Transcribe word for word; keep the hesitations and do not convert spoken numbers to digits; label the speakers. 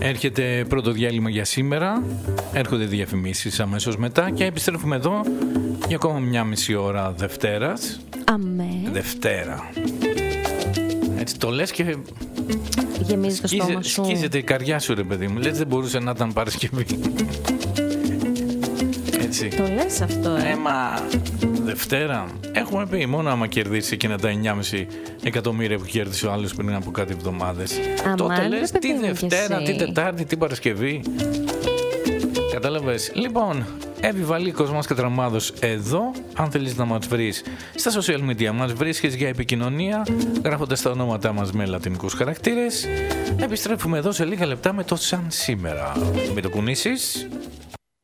Speaker 1: Έρχεται πρώτο διάλειμμα για σήμερα. Έρχονται διαφημίσεις αμέσως μετά και επιστρέφουμε εδώ για ακόμα μια μισή ώρα Δευτέρας.
Speaker 2: Αμέ.
Speaker 1: Δευτέρα. Έτσι το λες και
Speaker 2: γεμίζει το στόμα σου.
Speaker 1: Σκίζεται η καρδιά σου, ρε παιδί μου. Λες δεν μπορούσε να ήταν Παρασκευή. Έτσι.
Speaker 2: Το λες αυτό, ε.
Speaker 1: Ε, μα Δευτέρα. Έχουμε πει μόνο άμα κερδίσει εκείνα τα εννιά κόμμα πέντε εκατομμύρια που κέρδισε ο άλλος πριν από κάτι εβδομάδες. Τότε λες τι Δευτέρα, τι Τετάρτη, τι Παρασκευή. Κατάλαβες. Λοιπόν, Εύη Βαλίκος, Μάσκα Τραμάδος εδώ. Αν θέλεις να μας βρεις στα social media, μας βρίσκεις για επικοινωνία γράφοντας τα ονόματά μας με λατινικούς χαρακτήρες. Επιστρέφουμε εδώ σε λίγα λεπτά με το σαν σήμερα. Μην το κουνήσεις.